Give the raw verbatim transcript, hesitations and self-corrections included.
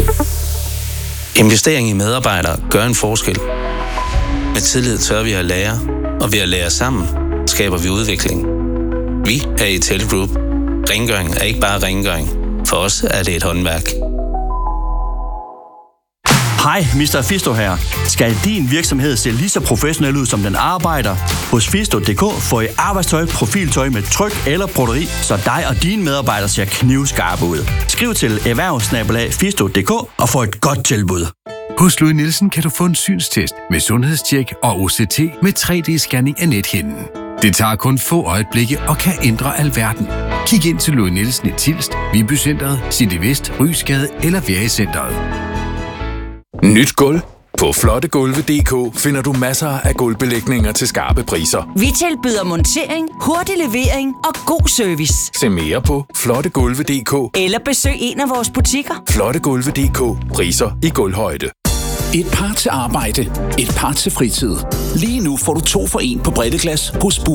Investering i medarbejdere gør en forskel. Med tillid tør vi at lære, og ved at lære sammen, skaber vi udvikling. Vi er i Tele Group. Rengøring er ikke bare rengøring. For os er det et håndværk. Hej, mister Fisto her. Skal din virksomhed se lige så professionel ud, som den arbejder? Hos Fisto punktum d k får I arbejdstøj, profiltøj med tryk eller broderi, så dig og dine medarbejdere ser knivskarpe ud. Skriv til erhvervsnabelag fisto punktum d k og få et godt tilbud. Hos Louis Nielsen kan du få en synstest med sundhedstjek og O C T med tre D-scanning af nethinden. Det tager kun få øjeblikke og kan ændre alverden. Kig ind til Louis Nielsen i Tilst, Viby Centret, City Vest, Rysgade eller Værecenteret. Nyt gulv. På flottegulve punktum d k finder du masser af gulvbelægninger til skarpe priser. Vi tilbyder montering, hurtig levering og god service. Se mere på flottegulve punktum d k Eller besøg en af vores butikker. flottegulve punktum d k. Priser i gulvhøjde. Et par til arbejde, et par til fritid. Lige nu får du to for en på bredteglas hos